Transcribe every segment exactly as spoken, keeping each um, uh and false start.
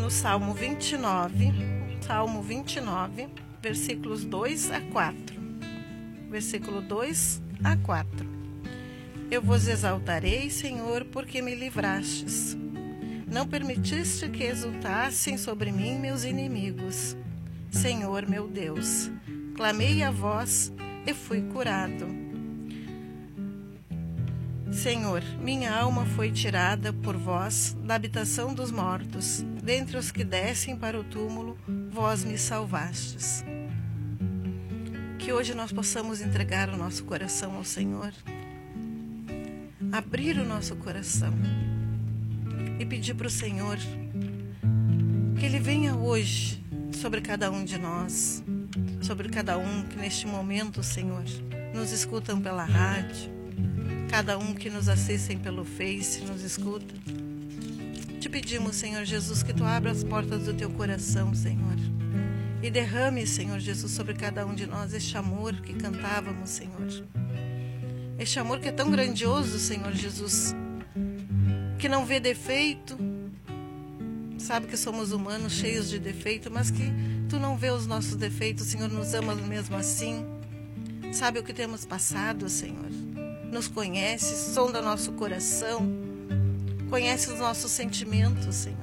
no Salmo vinte e nove, Salmo vinte e nove, versículos dois a quatro. Versículo dois a quatro. Eu vos exaltarei, Senhor, porque me livrastes. Não permitiste que exultassem sobre mim meus inimigos. Senhor, meu Deus, clamei a vós e fui curado. Senhor, minha alma foi tirada por vós da habitação dos mortos. Dentre os que descem para o túmulo, vós me salvastes. Que hoje nós possamos entregar o nosso coração ao Senhor, abrir o nosso coração e pedir para o Senhor que Ele venha hoje sobre cada um de nós, sobre cada um que neste momento, Senhor, nos escutam pela rádio, cada um que nos assistem pelo Face, nos escuta. Te pedimos, Senhor Jesus, que Tu abra as portas do Teu coração, Senhor, e derrame, Senhor Jesus, sobre cada um de nós este amor que cantávamos, Senhor. Este amor que é tão grandioso, Senhor Jesus, que não vê defeito, sabe que somos humanos cheios de defeito, mas que Tu não vê os nossos defeitos, Senhor, nos amas mesmo assim. Sabe o que temos passado, Senhor. Nos conhece, sonda nosso coração, conhece os nossos sentimentos, Senhor.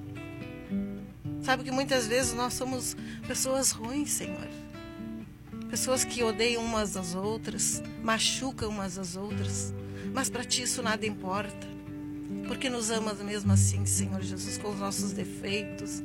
Sabe que muitas vezes nós somos pessoas ruins, Senhor. Pessoas que odeiam umas às outras, machucam umas às outras, mas para Ti isso nada importa, porque nos amas mesmo assim, Senhor Jesus, com os nossos defeitos.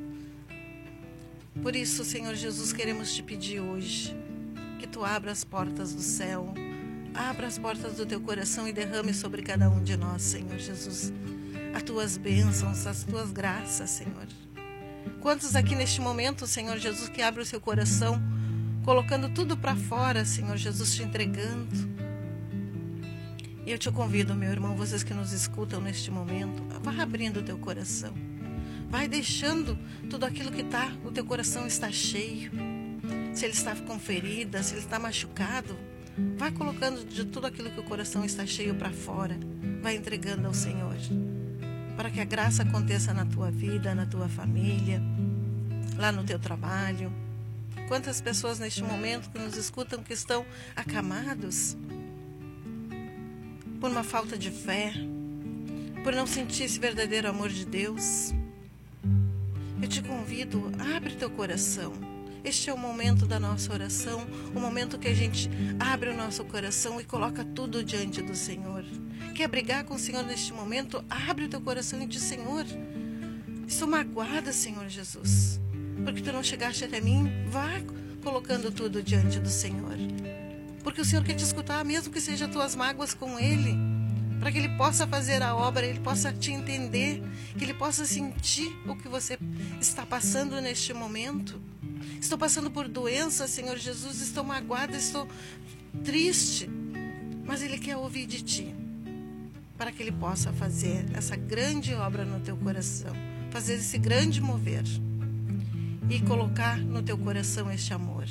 Por isso, Senhor Jesus, queremos Te pedir hoje que Tu abra as portas do céu, abra as portas do Teu coração e derrame sobre cada um de nós, Senhor Jesus, as Tuas bênçãos, as Tuas graças, Senhor. Quantos aqui neste momento, Senhor Jesus, que abre o seu coração, colocando tudo para fora, Senhor Jesus, Te entregando. E eu te convido, meu irmão, vocês que nos escutam neste momento, vá abrindo o teu coração. Vai deixando tudo aquilo que está, o teu coração está cheio. Se ele está com ferida, se ele está machucado, vai colocando de tudo aquilo que o coração está cheio para fora. Vai entregando ao Senhor, para que a graça aconteça na tua vida, na tua família, lá no teu trabalho. Quantas pessoas neste momento que nos escutam que estão acamados por uma falta de fé, por não sentir esse verdadeiro amor de Deus. Eu te convido, abre teu coração. Este é o momento da nossa oração, o momento que a gente abre o nosso coração e coloca tudo diante do Senhor. Quer brigar com o Senhor neste momento? Abre o teu coração e diz: Senhor, estou magoada, Senhor Jesus, porque Tu não chegaste até mim. Vá colocando tudo diante do Senhor, porque o Senhor quer te escutar, mesmo que seja tuas mágoas com Ele, para que Ele possa fazer a obra, Ele possa te entender, que Ele possa sentir o que você está passando neste momento. Estou passando por doença, Senhor Jesus, estou magoada, estou triste, mas Ele quer ouvir de Ti, para que Ele possa fazer essa grande obra no teu coração, fazer esse grande mover e colocar no teu coração este amor.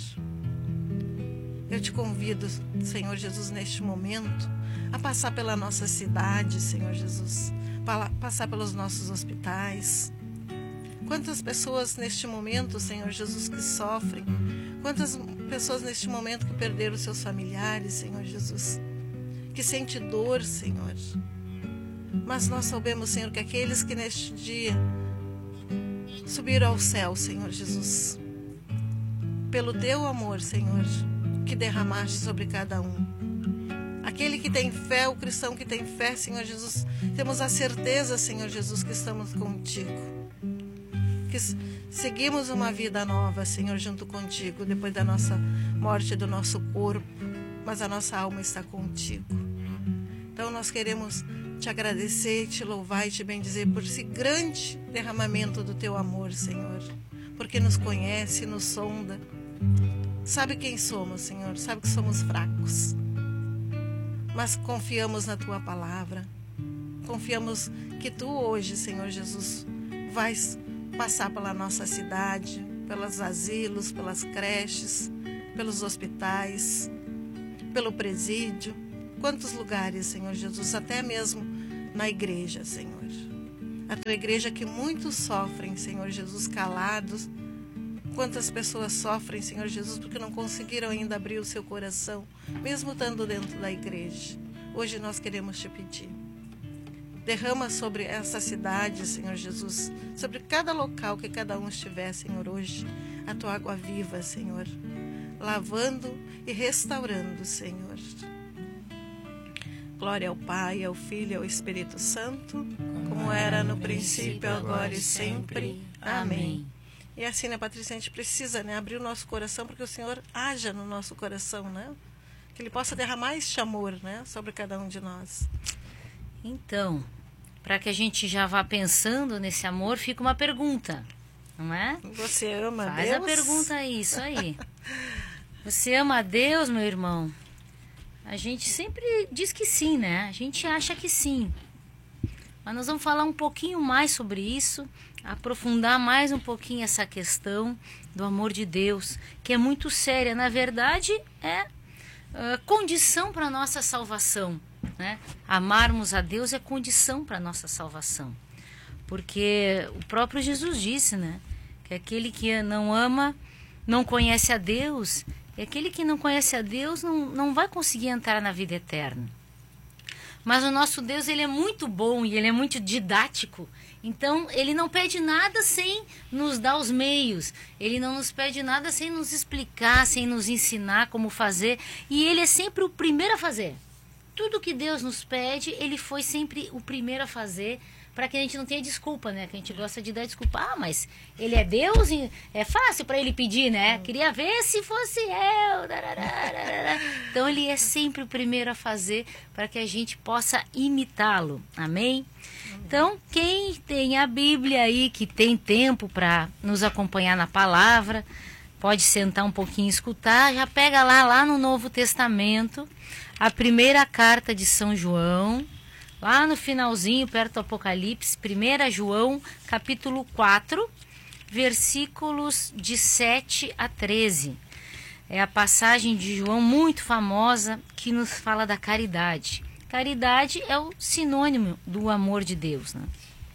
Eu te convido, Senhor Jesus, neste momento, a passar pela nossa cidade, Senhor Jesus, para passar pelos nossos hospitais. Quantas pessoas neste momento, Senhor Jesus, que sofrem, quantas pessoas neste momento que perderam seus familiares, Senhor Jesus, que sente dor, Senhor. Mas nós sabemos, Senhor, que aqueles que neste dia subiram ao céu, Senhor Jesus, pelo Teu amor, Senhor, que derramaste sobre cada um. Aquele que tem fé, o cristão que tem fé, Senhor Jesus, temos a certeza, Senhor Jesus, que estamos contigo, que seguimos uma vida nova, Senhor, junto contigo, depois da nossa morte do nosso corpo, mas a nossa alma está contigo. Então nós queremos Te agradecer, Te louvar e Te bendizer por esse grande derramamento do Teu amor, Senhor, porque nos conhece, nos sonda, sabe quem somos, Senhor, sabe que somos fracos, mas confiamos na Tua palavra, confiamos que Tu hoje, Senhor Jesus, vais passar pela nossa cidade, pelos asilos, pelas creches, pelos hospitais, pelo presídio, quantos lugares, Senhor Jesus, até mesmo na igreja, Senhor. A tua igreja que muitos sofrem, Senhor Jesus, calados. Quantas pessoas sofrem, Senhor Jesus, porque não conseguiram ainda abrir o seu coração, mesmo estando dentro da igreja. Hoje nós queremos te pedir. Derrama sobre essa cidade, Senhor Jesus, sobre cada local que cada um estiver, Senhor, hoje, a tua água viva, Senhor, lavando e restaurando, Senhor. Glória ao Pai, ao Filho e ao Espírito Santo, como era no princípio, agora e sempre. Amém. E assim, né, Patrícia, a gente precisa, né, abrir o nosso coração para que o Senhor haja no nosso coração, né? Que Ele possa derramar este amor, né, sobre cada um de nós. Então, para que a gente já vá pensando nesse amor, fica uma pergunta, não é? Você ama a Deus? Faz a pergunta aí, isso aí. Você ama a Deus, meu irmão? A gente sempre diz que sim, né? A gente acha que sim. Mas nós vamos falar um pouquinho mais sobre isso, aprofundar mais um pouquinho essa questão do amor de Deus, que é muito séria. Na verdade, é uh, condição para a nossa salvação, né? Amarmos a Deus é condição para a nossa salvação. Porque o próprio Jesus disse, né, que aquele que não ama, não conhece a Deus, e aquele que não conhece a Deus não, não vai conseguir entrar na vida eterna. Mas o nosso Deus, ele é muito bom e ele é muito didático. Então, ele não pede nada sem nos dar os meios. Ele não nos pede nada sem nos explicar, sem nos ensinar como fazer. E ele é sempre o primeiro a fazer. Tudo que Deus nos pede, ele foi sempre o primeiro a fazer, para que a gente não tenha desculpa, né? Que a gente gosta de dar desculpa. Ah, mas ele é Deus, e é fácil para ele pedir, né? Queria ver se fosse eu. Então, ele é sempre o primeiro a fazer, para que a gente possa imitá-lo. Amém? Então, quem tem a Bíblia aí, que tem tempo para nos acompanhar na palavra, pode sentar um pouquinho e escutar. Já pega lá, lá no Novo Testamento, a primeira carta de São João, lá no finalzinho, perto do Apocalipse, primeira João, capítulo quatro, versículos de sete a treze. É a passagem de João muito famosa que nos fala da caridade. Caridade é o sinônimo do amor de Deus, né?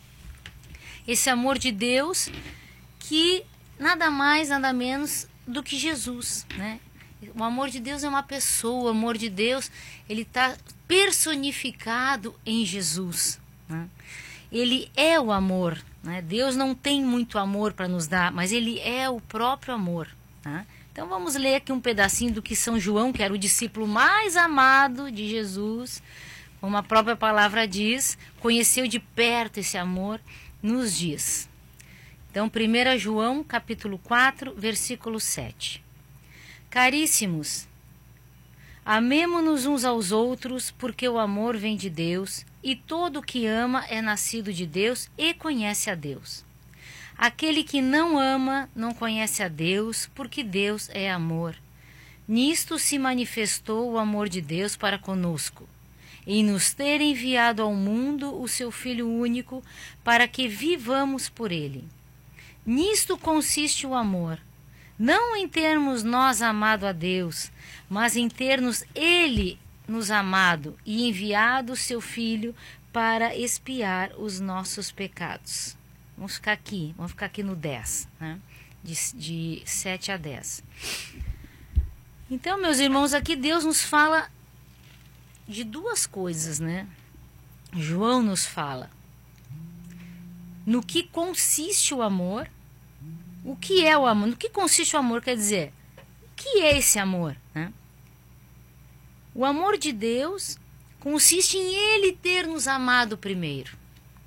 Esse amor de Deus que nada mais, nada menos do que Jesus, né? O amor de Deus é uma pessoa, o amor de Deus, ele está personificado em Jesus, né? Ele é o amor, né? Deus não tem muito amor para nos dar, mas ele é o próprio amor, né? Então vamos ler aqui um pedacinho do que São João, que era o discípulo mais amado de Jesus, como a própria palavra diz, conheceu de perto esse amor, nos diz. Então, primeira João, capítulo quatro, versículo sete. Caríssimos, amemo-nos uns aos outros, porque o amor vem de Deus, e todo o que ama é nascido de Deus e conhece a Deus. Aquele que não ama não conhece a Deus, porque Deus é amor. Nisto se manifestou o amor de Deus para conosco, em nos ter enviado ao mundo o seu Filho único, para que vivamos por ele. Nisto consiste o amor, não em termos nós amado a Deus, mas em termos ele nos amado e enviado o seu Filho para expiar os nossos pecados. Vamos ficar aqui, vamos ficar aqui no dez, né? de, de sete a dez. Então, meus irmãos, aqui Deus nos fala de duas coisas, né? João nos fala no que consiste o amor. O que é o amor? No que consiste o amor? Quer dizer, o que é esse amor, né? O amor de Deus consiste em ele ter nos amado primeiro.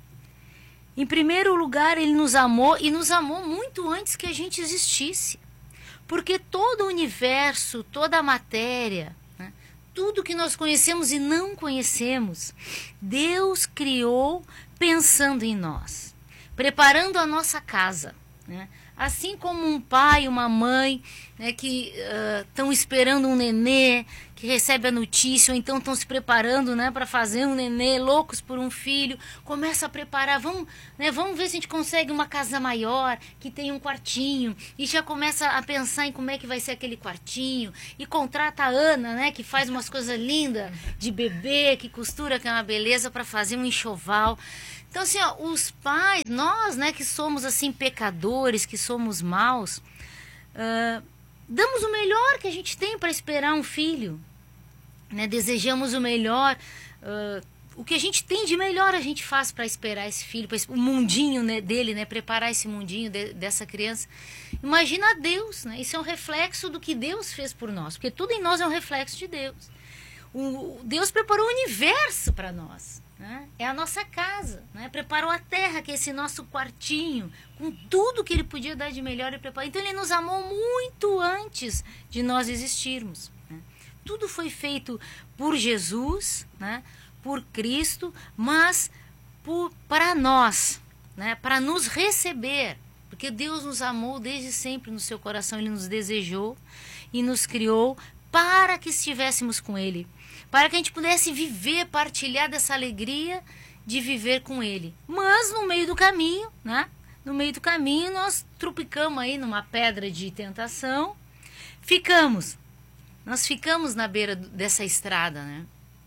Em primeiro lugar, ele nos amou e nos amou muito antes que a gente existisse. Porque todo o universo, toda a matéria, né, tudo que nós conhecemos e não conhecemos, Deus criou pensando em nós, preparando a nossa casa, né? Assim como um pai, uma mãe, né, que estão uh, esperando um nenê, que recebe a notícia, ou então estão se preparando, né, para fazer um nenê, loucos por um filho, começa a preparar, vamos, né, vamos ver se a gente consegue uma casa maior, que tem um quartinho, e já começa a pensar em como é que vai ser aquele quartinho, e contrata a Ana, né, que faz umas coisas lindas de bebê, que costura, que é uma beleza, para fazer um enxoval. Então, assim, ó, os pais, nós, né, que somos, assim, pecadores, que somos maus, uh, damos o melhor que a gente tem para esperar um filho, né? Desejamos o melhor, uh, o que a gente tem de melhor a gente faz para esperar esse filho, para o mundinho, né, dele, né, preparar esse mundinho de, dessa criança. Imagina Deus, né? Isso é um reflexo do que Deus fez por nós, porque tudo em nós é um reflexo de Deus. O, Deus preparou o universo para nós. Né? É a nossa casa, né? Preparou a terra, que é esse nosso quartinho, com tudo que ele podia dar de melhor e preparar. Então ele nos amou muito antes de nós existirmos, né? Tudo foi feito por Jesus, né? Por Cristo, mas para nós, né? Para nos receber, porque Deus nos amou desde sempre no seu coração, ele nos desejou e nos criou para que estivéssemos com ele, para que a gente pudesse viver, partilhar dessa alegria de viver com ele. Mas no meio do caminho, né? No meio do caminho nós tropicamos aí numa pedra de tentação, ficamos, nós ficamos na beira dessa estrada, né?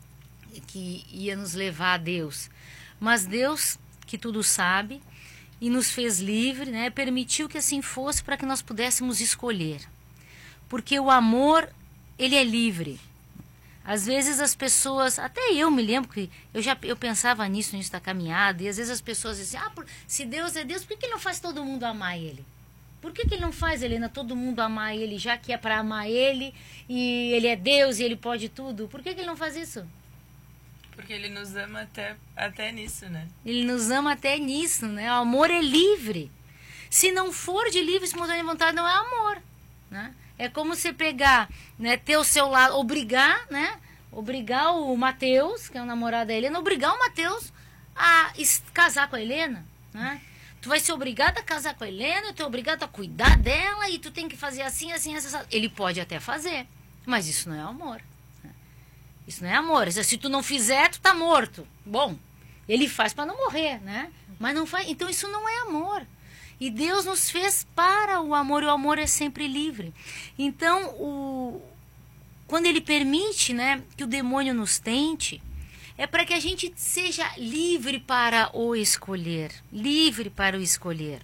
Que ia nos levar a Deus. Mas Deus, que tudo sabe, e nos fez livre, né? Permitiu que assim fosse para que nós pudéssemos escolher. Porque o amor, ele é livre. Às vezes as pessoas, até eu me lembro que eu já eu pensava nisso, nisso da caminhada, e às vezes as pessoas dizem, ah, por, se Deus é Deus, por que, que ele não faz todo mundo amar ele? Por que, que ele não faz, Helena, todo mundo amar ele, já que é para amar ele, e ele é Deus e ele pode tudo? Por que, que ele não faz isso? Porque ele nos ama até, até nisso, né? Ele nos ama até nisso, né? O amor é livre. Se não for de livre, espontânea vontade, não é amor, né? É como você pegar, né, ter o seu lado, obrigar, né, obrigar o Mateus, que é o namorado da Helena, obrigar o Mateus a casar com a Helena, né? Tu vai ser obrigado a casar com a Helena, tu é obrigado a cuidar dela e tu tem que fazer assim, assim, assim. Ele pode até fazer, mas isso não é amor, né? Isso não é amor. Se tu não fizer, tu tá morto. Bom, ele faz para não morrer, né? Mas não faz. Então isso não é amor. E Deus nos fez para o amor, e o amor é sempre livre. Então, o, quando ele permite, né, que o demônio nos tente, é para que a gente seja livre para o escolher. Livre para o escolher.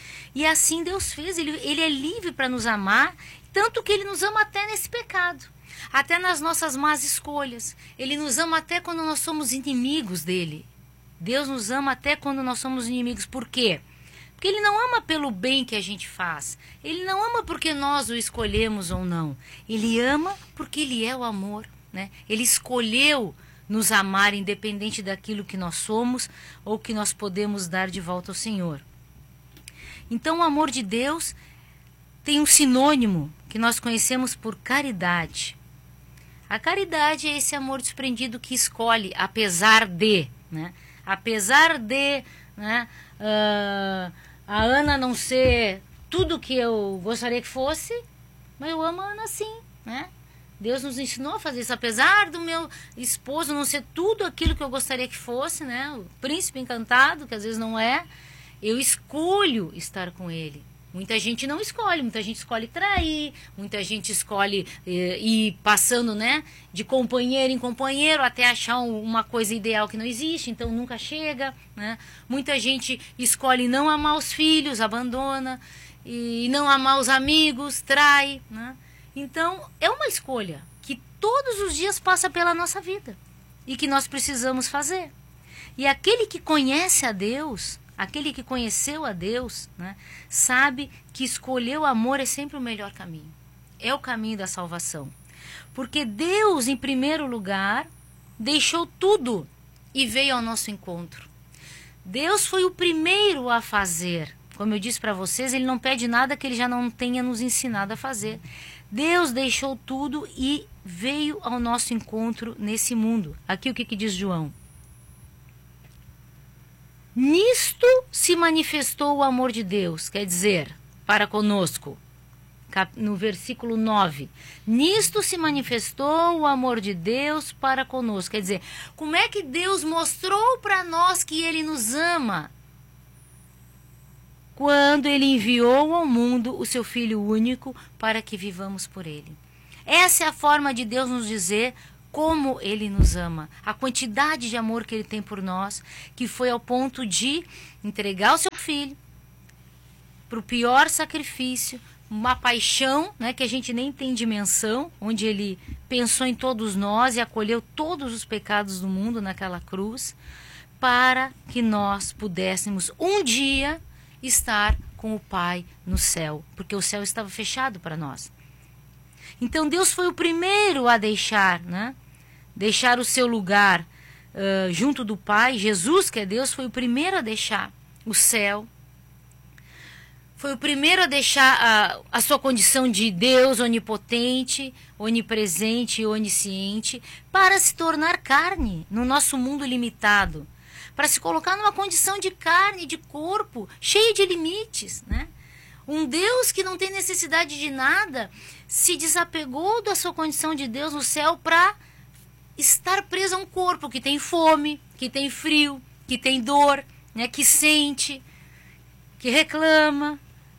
E assim Deus fez, ele, ele é livre para nos amar, tanto que ele nos ama até nesse pecado. Até nas nossas más escolhas. Ele nos ama até quando nós somos inimigos dele. Deus nos ama até quando nós somos inimigos. Por quê? Porque ele não ama pelo bem que a gente faz. Ele não ama porque nós o escolhemos ou não. Ele ama porque ele é o amor, né? Ele escolheu nos amar independente daquilo que nós somos ou que nós podemos dar de volta ao Senhor. Então o amor de Deus tem um sinônimo que nós conhecemos por caridade. A caridade é esse amor desprendido que escolhe, apesar de, né? Apesar de, né, uh, a Ana não ser tudo que eu gostaria que fosse, mas eu amo a Ana sim, né? Deus nos ensinou a fazer isso, apesar do meu esposo não ser tudo aquilo que eu gostaria que fosse, né? O príncipe encantado, que às vezes não é, eu escolho estar com ele. Muita gente não escolhe, muita gente escolhe trair, muita gente escolhe eh, ir passando, né, de companheiro em companheiro até achar um, uma coisa ideal que não existe, então nunca chega, né? Muita gente escolhe não amar os filhos, abandona, e não amar os amigos, trai, né? Então é uma escolha que todos os dias passa pela nossa vida e que nós precisamos fazer. E aquele que conhece a Deus, aquele que conheceu a Deus, né, sabe que escolher o amor é sempre o melhor caminho. É o caminho da salvação. Porque Deus, em primeiro lugar, deixou tudo e veio ao nosso encontro. Deus foi o primeiro a fazer. Como eu disse para vocês, ele não pede nada que ele já não tenha nos ensinado a fazer. Deus deixou tudo e veio ao nosso encontro nesse mundo. Aqui o que, que diz João? Nisto se manifestou o amor de Deus, quer dizer, para conosco. no versículo nove. Nisto se manifestou o amor de Deus para conosco. Quer dizer, como é que Deus mostrou para nós que Ele nos ama? Quando Ele enviou ao mundo o seu Filho único para que vivamos por Ele. Essa é a forma de Deus nos dizer como Ele nos ama. A quantidade de amor que Ele tem por nós, que foi ao ponto de entregar o seu Filho para o pior sacrifício, uma paixão, né, que a gente nem tem dimensão, onde Ele pensou em todos nós e acolheu todos os pecados do mundo naquela cruz, para que nós pudéssemos um dia estar com o Pai no céu, porque o céu estava fechado para nós. Então Deus foi o primeiro a deixar, né, deixar o seu lugar uh, junto do Pai. Jesus, que é Deus, foi o primeiro a deixar o céu. Foi o primeiro a deixar a, a sua condição de Deus onipotente, onipresente e onisciente, para se tornar carne no nosso mundo limitado, para se colocar numa condição de carne, de corpo, cheio de limites, né? Um Deus que não tem necessidade de nada, se desapegou da sua condição de Deus no céu para estar preso a um corpo que tem fome, que tem frio, que tem dor, né? Que sente, que reclama.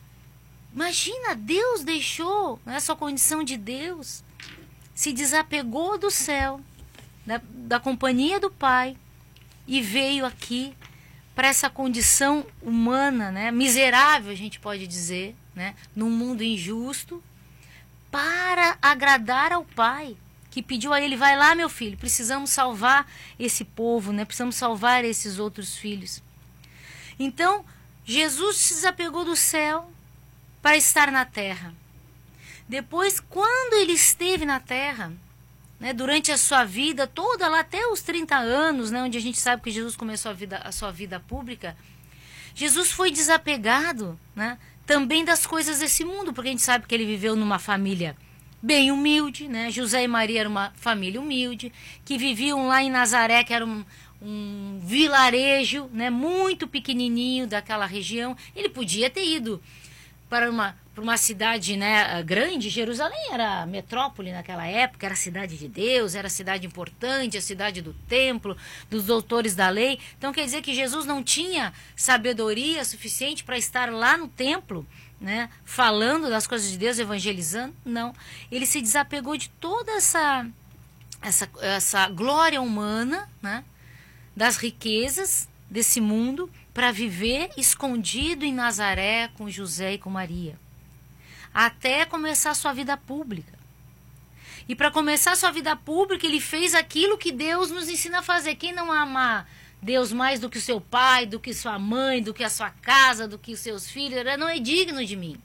Imagina, Deus deixou, né, sua condição de Deus, se desapegou do céu, da, da companhia do Pai, e veio aqui para essa condição humana, né, miserável, a gente pode dizer, né, num mundo injusto, para agradar ao Pai, que pediu a Ele: vai lá, meu filho, precisamos salvar esse povo, né, precisamos salvar esses outros filhos. Então, Jesus se desapegou do céu para estar na terra. Depois, quando ele esteve na terra, né, durante a sua vida toda, lá até os trinta anos, né, onde a gente sabe que Jesus começou a, vida, a sua vida pública, Jesus foi desapegado, né, também das coisas desse mundo, porque a gente sabe que ele viveu numa família bem humilde, né? José e Maria era uma família humilde, que viviam lá em Nazaré, que era um, um vilarejo, né, muito pequenininho daquela região. Ele podia ter ido para uma, para uma cidade, né, grande. Jerusalém era a metrópole naquela época, era a cidade de Deus, era a cidade importante, a cidade do templo, dos doutores da lei. Então quer dizer que Jesus não tinha sabedoria suficiente para estar lá no templo, né, falando das coisas de Deus, evangelizando? Não. Ele se desapegou de toda essa, essa, essa glória humana, né, das riquezas desse mundo, para viver escondido em Nazaré com José e com Maria, até começar a sua vida pública. E para começar a sua vida pública, ele fez aquilo que Deus nos ensina a fazer. Quem não ama Deus mais do que o seu pai, do que sua mãe, do que a sua casa, do que os seus filhos, não é digno de mim.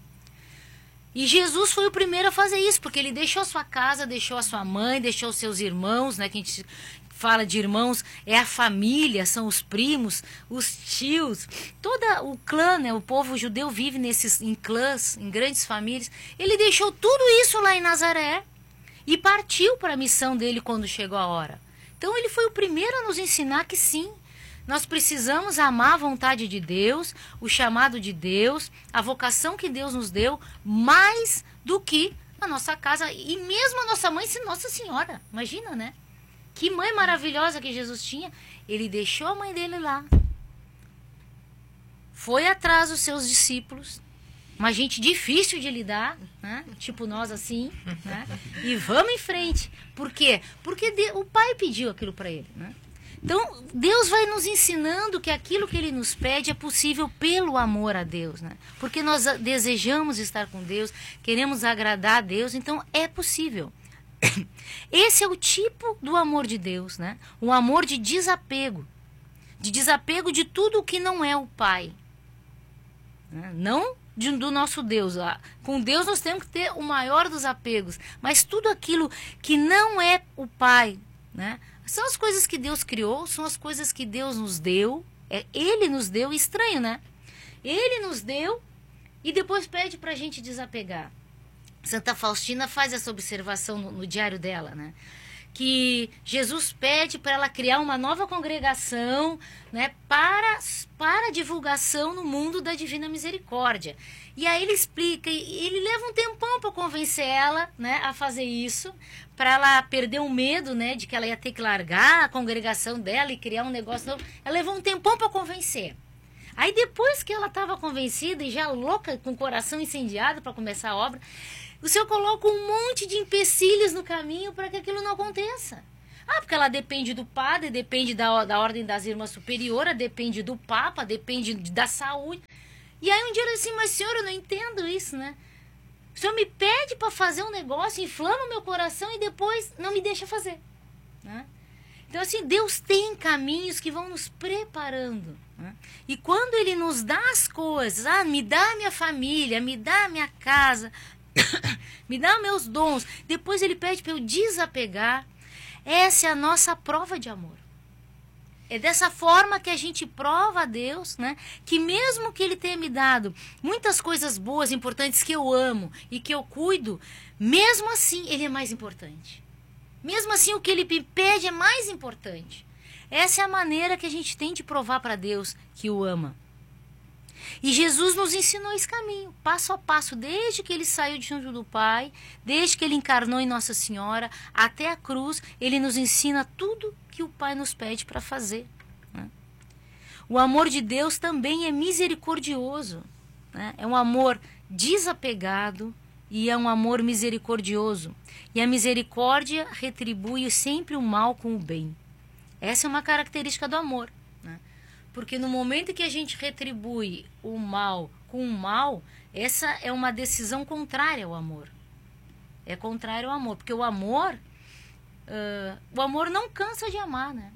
E Jesus foi o primeiro a fazer isso, porque ele deixou a sua casa, deixou a sua mãe, deixou os seus irmãos, né, que a gente fala de irmãos, é a família, são os primos, os tios, todo o clã, né, o povo judeu vive nesses, em clãs, em grandes famílias. Ele deixou tudo isso lá em Nazaré e partiu para a missão dele quando chegou a hora. Então ele foi o primeiro a nos ensinar que sim, nós precisamos amar a vontade de Deus, o chamado de Deus, a vocação que Deus nos deu, mais do que a nossa casa e mesmo a nossa mãe, Nossa Senhora. Imagina, né? Que mãe maravilhosa que Jesus tinha. Ele deixou a mãe dele lá. Foi atrás dos seus discípulos. Uma gente difícil de lidar, né? Tipo nós assim, né? E vamos em frente. Por quê? Porque de, o Pai pediu aquilo para ele, né? Então, Deus vai nos ensinando que aquilo que Ele nos pede é possível pelo amor a Deus, né? Porque nós desejamos estar com Deus, queremos agradar a Deus, então é possível. Esse é o tipo do amor de Deus, né? Um amor de desapego. De desapego de tudo o que não é o Pai. Né? Não de, do nosso Deus. Com Deus nós temos que ter o maior dos apegos. Mas tudo aquilo que não é o Pai, né? São as coisas que Deus criou, são as coisas que Deus nos deu. É, Ele nos deu, estranho, né? Ele nos deu e depois pede pra gente desapegar. Santa Faustina faz essa observação no, no diário dela, né? que Jesus pede para ela criar uma nova congregação, né, para, para a divulgação no mundo da Divina Misericórdia. E aí ele explica, e ele leva um tempão para convencer ela, né, a fazer isso, para ela perder o medo, né, de que ela ia ter que largar a congregação dela e criar um negócio novo. Ela levou um tempão para convencer. Aí depois que ela estava convencida e já louca, com o coração incendiado para começar a obra, o Senhor coloca um monte de empecilhos no caminho para que aquilo não aconteça. Ah, porque ela depende do padre, depende da, da ordem das irmãs superiora, depende do papa, depende da saúde. E aí um dia ela disse assim, mas senhor, eu não entendo isso, né? O senhor me pede para fazer um negócio, inflama o meu coração e depois não me deixa fazer, né? Então assim, Deus tem caminhos que vão nos preparando, né? E quando Ele nos dá as coisas, ah, me dá a minha família, me dá a minha casa, me dá meus dons, depois Ele pede para eu desapegar. Essa é a nossa prova de amor. É dessa forma que a gente prova a Deus, né? Que mesmo que Ele tenha me dado muitas coisas boas, importantes, que eu amo e que eu cuido, mesmo assim Ele é mais importante. Mesmo assim o que Ele me pede é mais importante. Essa é a maneira que a gente tem de provar para Deus que o ama. E Jesus nos ensinou esse caminho, passo a passo, desde que Ele saiu de junto do Pai, desde que Ele encarnou em Nossa Senhora, até a cruz, Ele nos ensina tudo que o Pai nos pede para fazer, né? O amor de Deus também é misericordioso, né? É um amor desapegado e é um amor misericordioso. E a misericórdia retribui sempre o mal com o bem. Essa é uma característica do amor, né? Porque no momento que a gente retribui o mal com o mal, essa é uma decisão contrária ao amor. É contrário ao amor, porque o amor, uh, o amor não cansa de amar, né?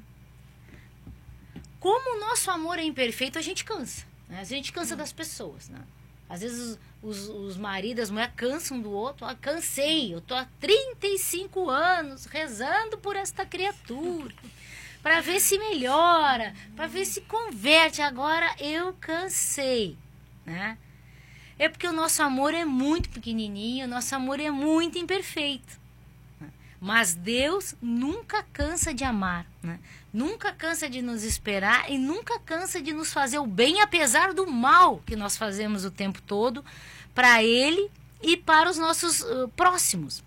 Como o nosso amor é imperfeito, a gente cansa, né? A gente cansa das pessoas, né? Às vezes os, os, os maridos, as mulheres cansam do outro. Ah, cansei, eu tô há trinta e cinco anos rezando por esta criatura, para ver se melhora, para ver se converte. Agora eu cansei, né? É porque o nosso amor é muito pequenininho, o nosso amor é muito imperfeito. Mas Deus nunca cansa de amar, né? Nunca cansa de nos esperar e nunca cansa de nos fazer o bem, apesar do mal que nós fazemos o tempo todo para Ele e para os nossos uh, próximos.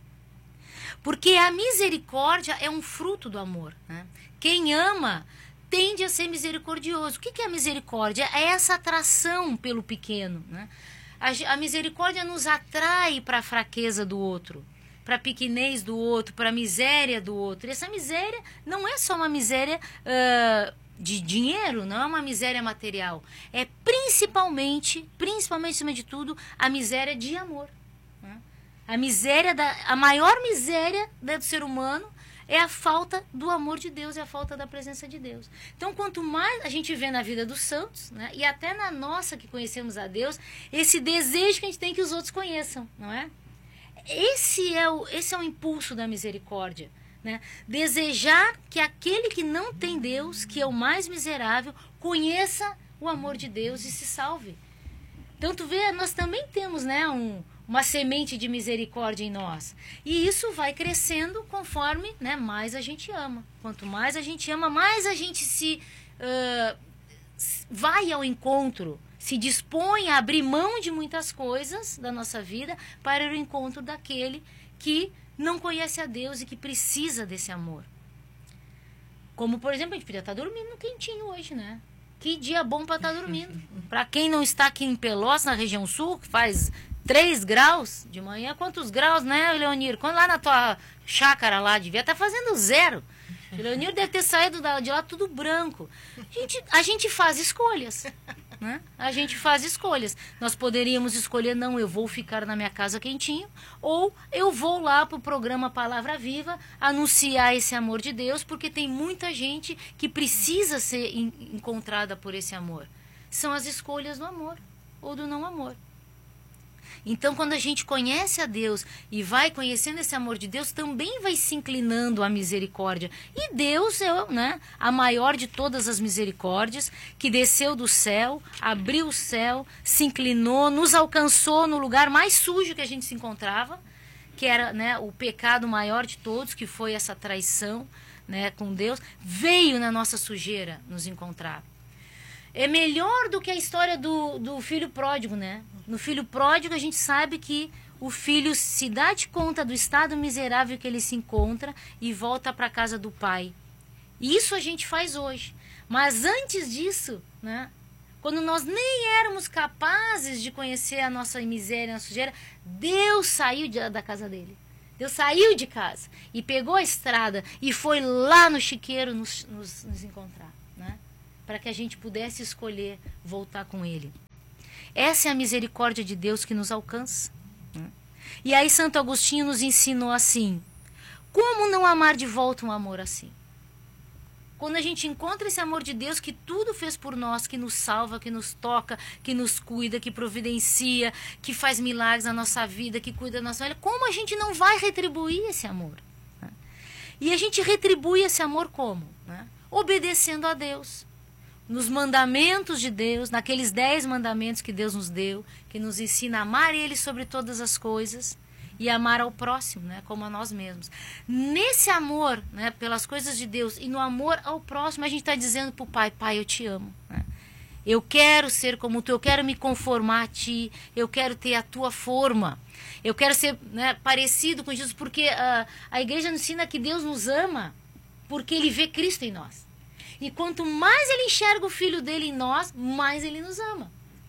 Porque a misericórdia é um fruto do amor, né? Quem ama tende a ser misericordioso. O que é a misericórdia? É essa atração pelo pequeno, né? A, a misericórdia nos atrai para a fraqueza do outro, para a pequenez do outro, para a miséria do outro. E essa miséria não é só uma miséria uh, de dinheiro, não é uma miséria material. É principalmente, principalmente, acima de tudo, a miséria de amor, né? A miséria, da, a maior miséria do ser humano é a falta do amor de Deus, é a falta da presença de Deus. Então, quanto mais a gente vê na vida dos santos, né, e até na nossa que conhecemos a Deus, esse desejo que a gente tem que os outros conheçam, não é? Esse é o, esse é o impulso da misericórdia, né? Desejar que aquele que não tem Deus, que é o mais miserável, conheça o amor de Deus e se salve. Então, tu vê, nós também temos, né, um, uma semente de misericórdia em nós. E isso vai crescendo conforme, né, mais a gente ama. Quanto mais a gente ama, mais a gente se uh, vai ao encontro, se dispõe a abrir mão de muitas coisas da nossa vida para o encontro daquele que não conhece a Deus e que precisa desse amor. Como, por exemplo, a gente podia estar dormindo quentinho hoje, né? Que dia bom para estar dormindo. Para quem não está aqui em Pelotas, na região sul, que faz três graus de manhã, quantos graus, né, Leonir? Quando lá na tua chácara lá, devia estar fazendo zero. O Leonir deve ter saído de lá tudo branco. A gente, a gente faz escolhas, né? A gente faz escolhas. Nós poderíamos escolher, não, eu vou ficar na minha casa quentinho, ou eu vou lá para o programa Palavra Viva anunciar esse amor de Deus, porque tem muita gente que precisa ser en- encontrada por esse amor. São as escolhas do amor ou do não amor. Então, quando a gente conhece a Deus e vai conhecendo esse amor de Deus, também vai se inclinando à misericórdia. E Deus é, né, a maior de todas as misericórdias, que desceu do céu, abriu o céu, se inclinou, nos alcançou no lugar mais sujo que a gente se encontrava, que era, né, o pecado maior de todos, que foi essa traição, né, com Deus, veio na nossa sujeira nos encontrar. É melhor do que a história do, do filho pródigo, né? No filho pródigo a gente sabe que o filho se dá de conta do estado miserável que ele se encontra e volta para a casa do pai. Isso a gente faz hoje. Mas antes disso, né, quando nós nem éramos capazes de conhecer a nossa miséria, a nossa sujeira, Deus saiu de, da casa dele. Deus saiu de casa e pegou a estrada e foi lá no chiqueiro nos, nos, nos encontrar, né, para que a gente pudesse escolher voltar com ele. Essa é a misericórdia de Deus que nos alcança. E aí Santo Agostinho nos ensinou assim: como não amar de volta um amor assim? Quando a gente encontra esse amor de Deus que tudo fez por nós, que nos salva, que nos toca, que nos cuida, que providencia, que faz milagres na nossa vida, que cuida da nossa vida, como a gente não vai retribuir esse amor? E a gente retribui esse amor como? Obedecendo a Deus, nos mandamentos de Deus, naqueles dez mandamentos que Deus nos deu, que nos ensina a amar Ele sobre todas as coisas e amar ao próximo, né, como a nós mesmos. Nesse amor, né, pelas coisas de Deus e no amor ao próximo, a gente está dizendo para o Pai: Pai, eu te amo. Né? Eu quero ser como Tu, eu quero me conformar a Ti, eu quero ter a Tua forma, eu quero ser, né, parecido com Jesus, porque uh, a igreja nos ensina que Deus nos ama porque Ele vê Cristo em nós. E quanto mais Ele enxerga o Filho dele em nós, mais Ele nos ama.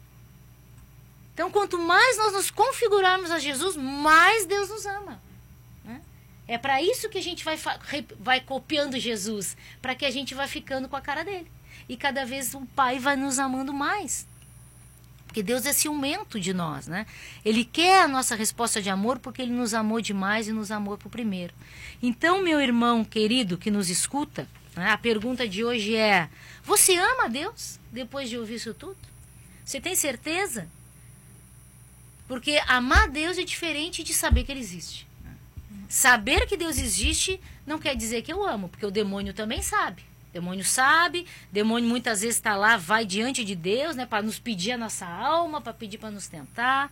Então, quanto mais nós nos configurarmos a Jesus, mais Deus nos ama. Né? É para isso que a gente vai, vai copiando Jesus, para que a gente vá ficando com a cara dele. E cada vez o Pai vai nos amando mais. Porque Deus é ciumento de nós, né? Ele quer a nossa resposta de amor porque Ele nos amou demais e nos amou por primeiro. Então, meu irmão querido que nos escuta, a pergunta de hoje é: você ama a Deus depois de ouvir isso tudo? Você tem certeza? Porque amar a Deus é diferente de saber que Ele existe. Saber que Deus existe não quer dizer que eu amo, porque o demônio também sabe. O demônio sabe, o demônio muitas vezes está lá, vai diante de Deus, né, para nos pedir a nossa alma, para pedir para nos tentar.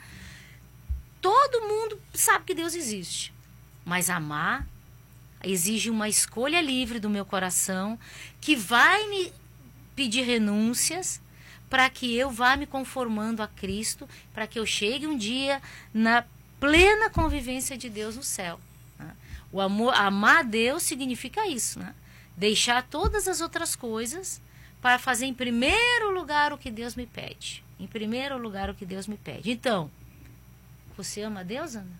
Todo mundo sabe que Deus existe. Mas amar exige uma escolha livre do meu coração, que vai me pedir renúncias para que eu vá me conformando a Cristo, para que eu chegue um dia na plena convivência de Deus no céu. Né? O amor, amar a Deus significa isso, né? Deixar todas as outras coisas para fazer em primeiro lugar o que Deus me pede. Em primeiro lugar o que Deus me pede. Então, você ama a Deus, Ana?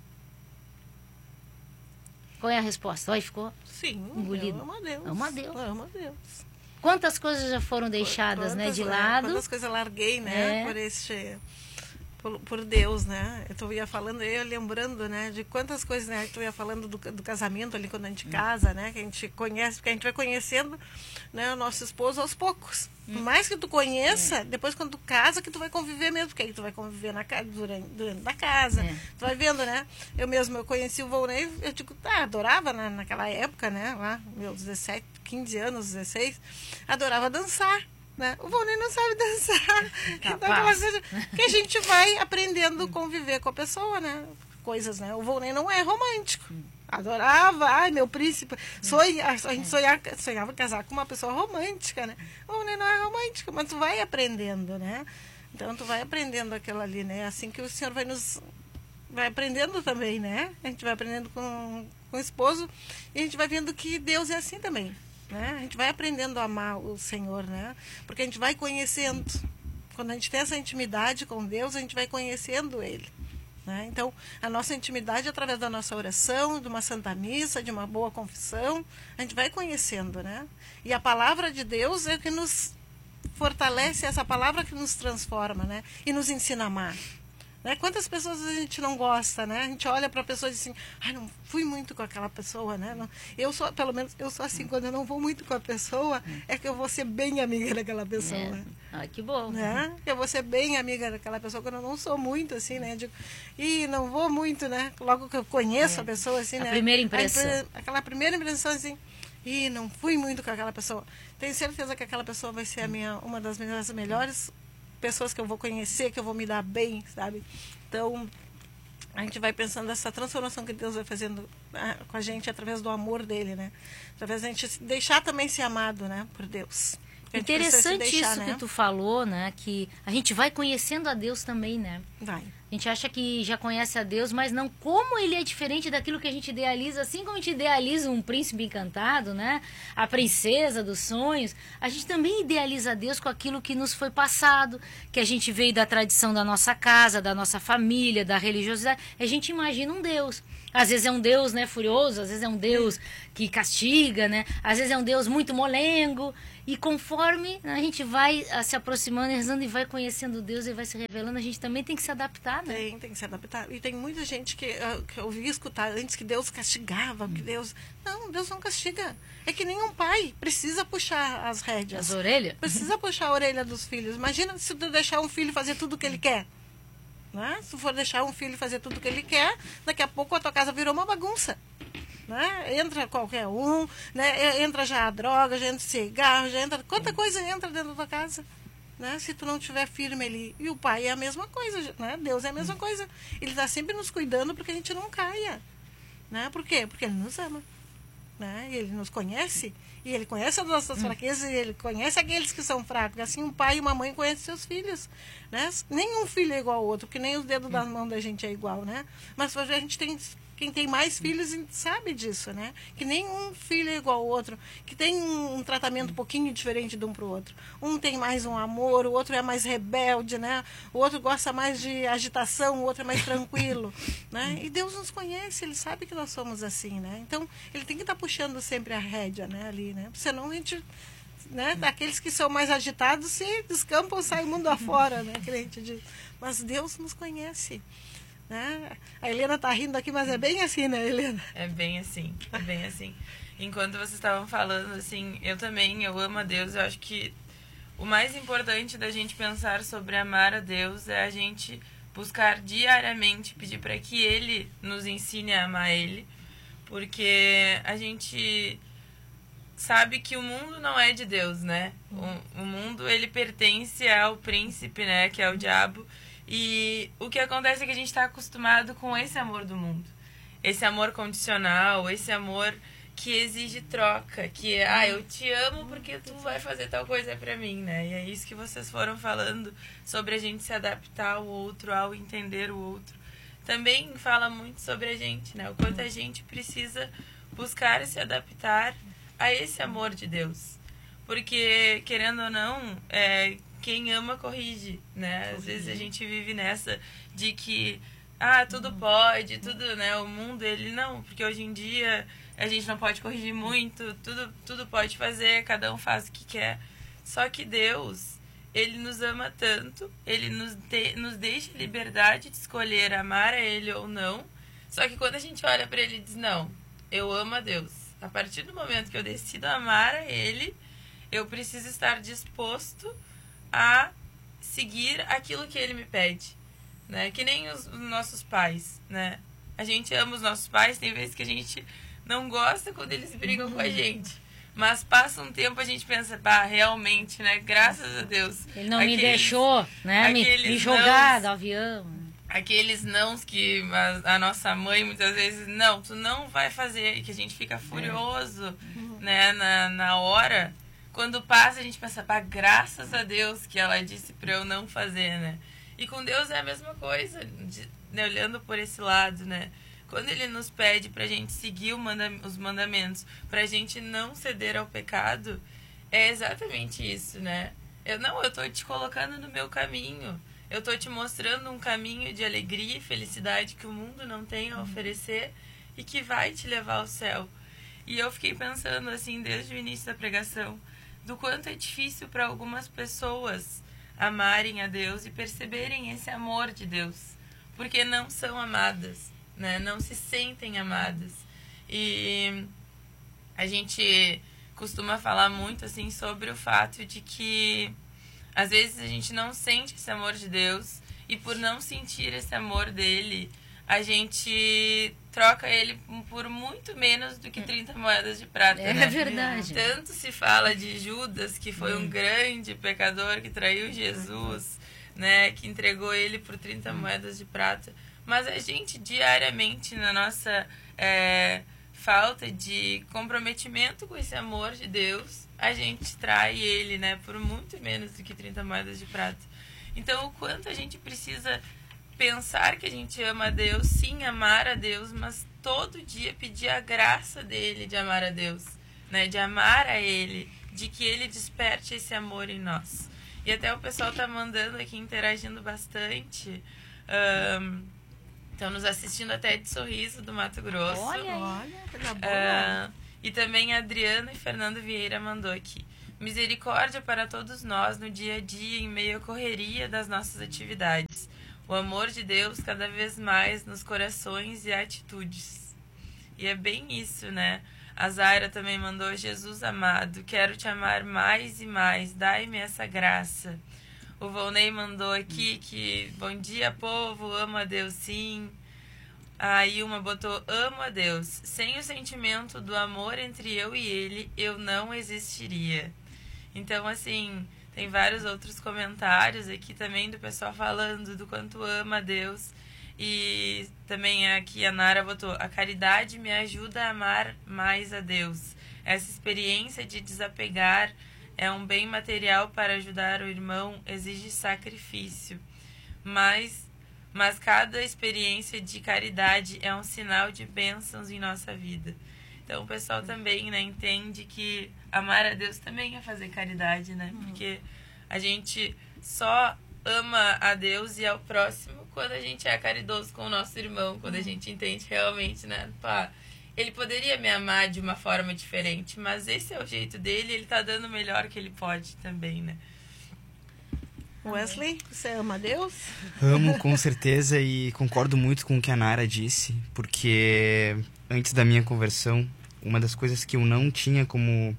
Qual é a resposta? Olha, ficou Sim, engolido. eu amo a Deus. Ama a Deus. Amo a Deus. Quantas coisas já foram deixadas, quantas, né, de é, lado? Quantas coisas eu larguei, né, é. por este... Por, por Deus, né? Eu tô ia falando, eu lembrando, né, de quantas coisas, né, tu ia falando do, do casamento ali quando a gente casa, né, que a gente conhece, porque a gente vai conhecendo, né, o nosso esposo aos poucos. Por mais que tu conheça, depois quando tu casa que tu vai conviver mesmo, porque aí tu vai conviver na casa, durante, durante da casa, É. tu vai vendo, né? Eu mesmo, eu conheci o Volney, eu digo, tá, adorava, né, naquela época, né, lá, meus dezessete, quinze anos, dezesseis, adorava dançar. Né? O Volney não sabe dançar. Então, aquela coisa que a gente vai aprendendo a conviver com a pessoa, né? Coisas, né? O Volney não é romântico. Adorava, ai, meu príncipe. Sonha, a gente sonhava, sonhava casar com uma pessoa romântica, né? O Volney não é romântico, mas tu vai aprendendo, né? Então, tu vai aprendendo aquilo ali, né? Assim que o Senhor vai nos... vai aprendendo também, né? A gente vai aprendendo com, com o esposo e a gente vai vendo que Deus é assim também. Né? A gente vai aprendendo a amar o Senhor, né? Porque a gente vai conhecendo. Quando a gente tem essa intimidade com Deus, a gente vai conhecendo Ele. Né? Então, a nossa intimidade é através da nossa oração, de uma santa missa, de uma boa confissão, a gente vai conhecendo, né? E a palavra de Deus é o que nos fortalece, essa palavra que nos transforma, né? E nos ensina a amar. Né? Quantas pessoas a gente não gosta, né? A gente olha para a pessoa e diz assim, ai, não fui muito com aquela pessoa, né? Não, eu sou, pelo menos, eu sou assim, quando eu não vou muito com a pessoa, é que eu vou ser bem amiga daquela pessoa. É. Ah, que bom. Né? Eu vou ser bem amiga daquela pessoa, quando eu não sou muito, assim, né? Digo, e não vou muito, né? Logo que eu conheço é. a pessoa, assim, a né? Primeira impressão. A, aquela primeira impressão, assim, e não fui muito com aquela pessoa. Tenho certeza que aquela pessoa vai ser a minha, uma das minhas melhores pessoas que eu vou conhecer, que eu vou me dar bem, sabe? Então, a gente vai pensando nessa transformação que Deus vai fazendo ah, com a gente através do amor dele, né? Através da gente deixar também ser amado, né, por Deus. Interessante deixar, isso né? que tu falou, né? Que a gente vai conhecendo a Deus também, né? Vai. A gente acha que já conhece a Deus, mas não como ele é diferente daquilo que a gente idealiza. Assim como a gente idealiza um príncipe encantado, né? A princesa dos sonhos, a gente também idealiza a Deus com aquilo que nos foi passado, que a gente veio da tradição da nossa casa, da nossa família, da religiosidade. A gente imagina um Deus. Às vezes é um Deus, né, furioso, às vezes é um Deus que castiga, né? Às vezes é um Deus muito molengo. E conforme a gente vai se aproximando, rezando e vai conhecendo Deus e vai se revelando, a gente também tem que se adaptar, né? Tem, tem que se adaptar. E tem muita gente que, uh, que eu ouvi escutar antes que Deus castigava, que Deus... Não, Deus não castiga. É que nem um pai precisa puxar as rédeas. As orelhas? Precisa puxar a orelha dos filhos. Imagina se tu deixar um filho fazer tudo o que ele quer. Né? Se tu for deixar um filho fazer tudo o que ele quer, daqui a pouco a tua casa virou uma bagunça. Né? Entra qualquer um, né? Entra já a droga, já entra cigarro, já entra... Quanta coisa entra dentro da tua casa, né? Se tu não estiver firme ali. E o pai é a mesma coisa, né? Deus é a mesma coisa. Ele está sempre nos cuidando para que a gente não caia. Né? Por quê? Porque ele nos ama. Né? E ele nos conhece, e ele conhece as nossas hum. fraquezas, e ele conhece aqueles que são fracos. Assim, um pai e uma mãe conhecem seus filhos. Né? Nenhum filho é igual ao outro, porque nem os dedos hum. da mão da gente é igual, né? Mas hoje a gente tem... Quem tem mais filhos sabe disso, né? Que nenhum filho é igual ao outro, que tem um, um tratamento um pouquinho diferente de um para o outro. Um tem mais um amor, o outro é mais rebelde, né? O outro gosta mais de agitação, o outro é mais tranquilo, né? E Deus nos conhece, Ele sabe que nós somos assim, né? Então, Ele tem que estar puxando sempre a rédea, né? Ali, né? Senão a gente... Né? Daqueles que são mais agitados se descampam, saem mundo afora, né? Que a gente diz. Mas Deus nos conhece. Né? A Helena tá rindo aqui, mas é bem assim, né, Helena? É bem assim, é bem assim. Enquanto vocês estavam falando, assim, eu também, eu amo a Deus. Eu acho que o mais importante da gente pensar sobre amar a Deus é a gente buscar diariamente, pedir para que Ele nos ensine a amar Ele, porque a gente sabe que o mundo não é de Deus, né? O, o mundo, ele pertence ao príncipe, né, que é o diabo. E o que acontece é que a gente está acostumado com esse amor do mundo. Esse amor condicional, esse amor que exige troca. Que é, ah, eu te amo porque tu vai fazer tal coisa pra mim, né? E é isso que vocês foram falando sobre a gente se adaptar ao outro, ao entender o outro. Também fala muito sobre a gente, né? O quanto a gente precisa buscar se adaptar a esse amor de Deus. Porque, querendo ou não... é quem ama corrige, né? Às vezes a gente vive nessa de que ah, tudo pode, tudo, né? O mundo, ele não, porque hoje em dia a gente não pode corrigir muito, tudo, tudo pode fazer, cada um faz o que quer. Só que Deus, Ele nos ama tanto, Ele nos, de, nos deixa liberdade de escolher amar a Ele ou não. Só que quando a gente olha para Ele e diz, não, eu amo a Deus. A partir do momento que eu decido amar a Ele, eu preciso estar disposto a seguir aquilo que Ele me pede, né? Que nem os, os nossos pais, né? A gente ama os nossos pais, tem vezes que a gente não gosta quando eles brigam uhum. com a gente, mas passa um tempo a gente pensa, bah, realmente, né? Graças a Deus. Ele não aqueles, me deixou, né? Me, me jogar do avião. Aqueles nãos que a, a nossa mãe muitas vezes, não, tu não vai fazer, e que a gente fica furioso, uhum. né? Na, na hora... Quando passa, a gente pensa, pá, graças a Deus que ela disse pra eu não fazer, né? E com Deus é a mesma coisa, de, né, olhando por esse lado, né? Quando Ele nos pede pra gente seguir o manda, os mandamentos, pra gente não ceder ao pecado, é exatamente isso, né? Eu, não, eu tô te colocando no meu caminho. Eu tô te mostrando um caminho de alegria e felicidade que o mundo não tem a oferecer e que vai te levar ao céu. E eu fiquei pensando, assim, desde o início da pregação, do quanto é difícil para algumas pessoas amarem a Deus e perceberem esse amor de Deus, porque não são amadas, né? Não se sentem amadas. E a gente costuma falar muito assim sobre o fato de que às vezes a gente não sente esse amor de Deus, e por não sentir esse amor dele, a gente troca ele por muito menos do que trinta moedas de prata. É, né? verdade. Tanto se fala de Judas, que foi um grande pecador, que traiu Jesus, né? Que entregou ele por trinta moedas de prata. mas a gente diariamente, na nossa é, falta de comprometimento com esse amor de Deus, a gente trai ele, né, por muito menos do que trinta moedas de prata. Então, o quanto a gente precisa pensar que a gente ama a Deus, sim, amar a Deus, mas todo dia pedir a graça dele de amar a Deus, né, de amar a ele, de que ele desperte esse amor em nós. E até o pessoal tá mandando aqui, interagindo bastante. Um, estão nos assistindo até de Sorriso, do Mato Grosso. Olha, Olha, coisa boa. Uh, e também a Adriana e Fernando Vieira mandou aqui. Misericórdia para todos nós no dia a dia, em meio à correria das nossas atividades. O amor de Deus cada vez mais nos corações e atitudes. E é bem isso, né? A Zaira também mandou: Jesus amado, quero te amar mais e mais, dai-me essa graça. O Volney mandou aqui que bom dia, povo, amo a Deus sim. A Ilma botou: amo a Deus. Sem o sentimento do amor entre eu e ele, eu não existiria. Então, assim, tem vários outros comentários aqui também do pessoal falando do quanto ama a Deus. E também aqui a Nara botou: a caridade me ajuda a amar mais a Deus. Essa experiência de desapegar é um bem material para ajudar o irmão, exige sacrifício. Mas, mas cada experiência de caridade é um sinal de bênçãos em nossa vida. Então o pessoal também, né, entende que amar a Deus também é fazer caridade, né? Porque a gente só ama a Deus e ao próximo quando a gente é caridoso com o nosso irmão, quando a gente entende realmente, né? Pá, ele poderia me amar de uma forma diferente, mas esse é o jeito dele, ele tá dando o melhor que ele pode também, né? Wesley, você ama a Deus? Amo, com certeza, e concordo muito com o que a Nara disse, porque antes da minha conversão, uma das coisas que eu não tinha como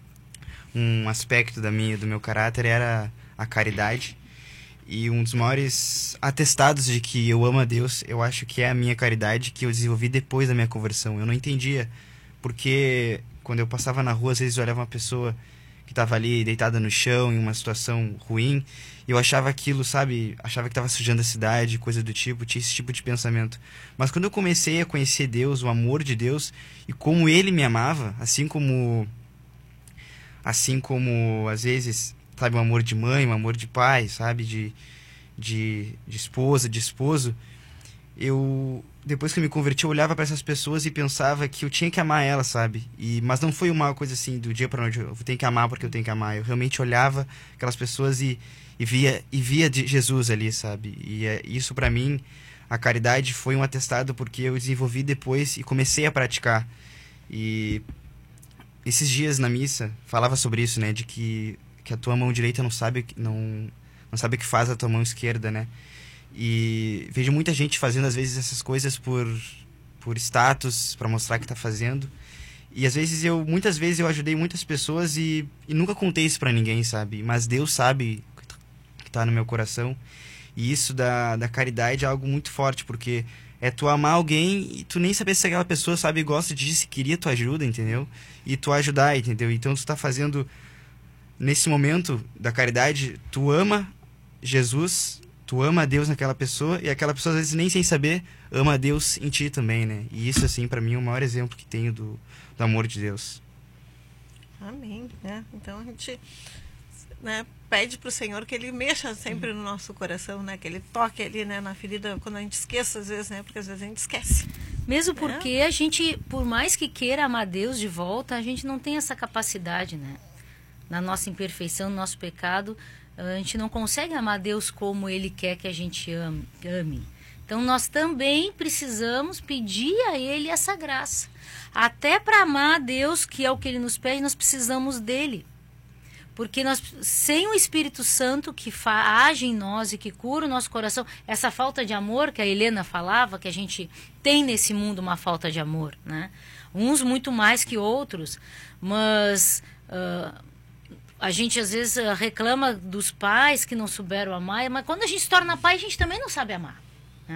um aspecto da minha, do meu caráter era a caridade. E um dos maiores atestados de que eu amo a Deus, eu acho que é a minha caridade, que eu desenvolvi depois da minha conversão. Eu não entendia, porque quando eu passava na rua, às vezes eu olhava uma pessoa que estava ali deitada no chão, em uma situação ruim, e eu achava aquilo, sabe, achava que estava sujando a cidade, coisa do tipo, tinha esse tipo de pensamento. Mas quando eu comecei a conhecer Deus, o amor de Deus, e como Ele me amava, assim como, assim como às vezes, sabe, um amor de mãe, um amor de pai, sabe, de, de, de esposa, de esposo, eu, depois que eu me converti, eu olhava para essas pessoas e pensava que eu tinha que amar elas, sabe? E, mas não foi uma coisa assim, do dia para noite, eu tenho que amar porque eu tenho que amar. Eu realmente olhava aquelas pessoas e, e via, e via de Jesus ali, sabe? E é, isso para mim, a caridade foi um atestado porque eu desenvolvi depois e comecei a praticar. E esses dias na missa, falava sobre isso, né? De que, que a tua mão direita não sabe, não, não sabe o que faz a tua mão esquerda, né? E vejo muita gente fazendo, às vezes, essas coisas por, por status, para mostrar que tá fazendo. E, às vezes, eu, muitas vezes eu ajudei muitas pessoas e, e nunca contei isso para ninguém, sabe? Mas Deus sabe que tá no meu coração. E isso da, da caridade é algo muito forte, porque é tu amar alguém e tu nem saber se aquela pessoa, sabe, gosta disso, se queria tua ajuda, entendeu? E tu ajudar, entendeu? Então, tu tá fazendo, nesse momento da caridade, tu ama Jesus, tu ama a Deus naquela pessoa, e aquela pessoa, às vezes, nem sem saber, ama a Deus em ti também, né? E isso, assim, pra mim, é o maior exemplo que tenho do, do amor de Deus. Amém, né? Então a gente, né, pede pro Senhor que Ele mexa sempre no nosso coração, né? Que Ele toque ali, né, na ferida, quando a gente esqueça, às vezes, né? Porque às vezes a gente esquece. Mesmo porque a gente, por mais que queira amar Deus de volta, a gente não tem essa capacidade, né? Na nossa imperfeição, no nosso pecado, a gente não consegue amar Deus como Ele quer que a gente ame. ame. Então, nós também precisamos pedir a Ele essa graça. Até para amar a Deus, que é o que Ele nos pede, nós precisamos dEle. Porque nós, sem o Espírito Santo que age em nós e que cura o nosso coração, essa falta de amor que a Helena falava, que a gente tem nesse mundo uma falta de amor, né? Uns muito mais que outros, mas... Uh, a gente às vezes reclama dos pais que não souberam amar, mas quando a gente se torna pai, a gente também não sabe amar, né?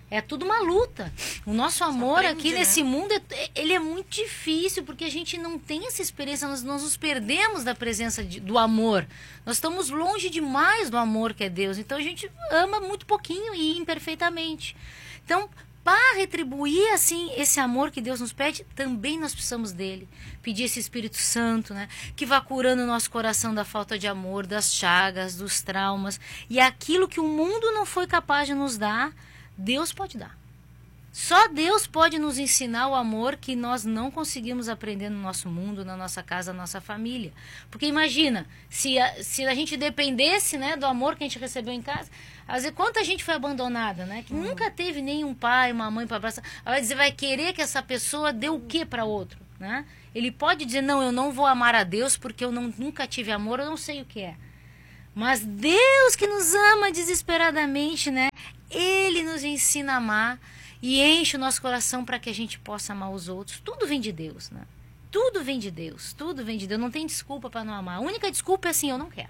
É tudo uma luta. O nosso amor aprende, aqui né? nesse mundo, é, ele é muito difícil, porque a gente não tem essa experiência, nós, nós nos perdemos da presença de, do amor. Nós estamos longe demais do amor que é Deus. Então a gente ama muito pouquinho e imperfeitamente. Então, para retribuir assim esse amor que Deus nos pede, também nós precisamos dele. Pedir esse Espírito Santo, né, que vá curando o nosso coração da falta de amor, das chagas, dos traumas. E aquilo que o mundo não foi capaz de nos dar, Deus pode dar. Só Deus pode nos ensinar o amor que nós não conseguimos aprender no nosso mundo, na nossa casa, na nossa família. Porque imagina, se a, se a gente dependesse, né, do amor que a gente recebeu em casa, às vezes quanta gente foi abandonada, né, que uhum. nunca teve nenhum pai, uma mãe para abraçar. Aí você vai querer que essa pessoa dê o que para outro, né? Ele pode dizer, não, eu não vou amar a Deus porque eu não, nunca tive amor, eu não sei o que é. Mas Deus que nos ama desesperadamente, né? Ele nos ensina a amar e enche o nosso coração para que a gente possa amar os outros. Tudo vem de Deus, né? Tudo vem de Deus, tudo vem de Deus. Não tem desculpa para não amar. A única desculpa é assim, eu não quero.